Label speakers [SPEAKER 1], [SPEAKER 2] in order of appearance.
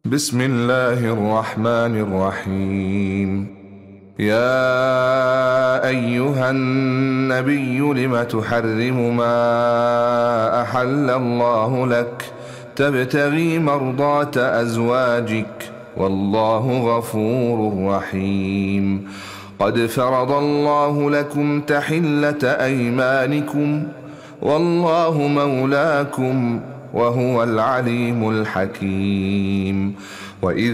[SPEAKER 1] بسم الله الرحمن الرحيم. يا أيها النبي لم تحرم ما أحل الله لك تبتغي مرضات أزواجك والله غفور رحيم. قد فرض الله لكم تحلة أيمانكم والله مولاكم وهو العليم الحكيم. وإذ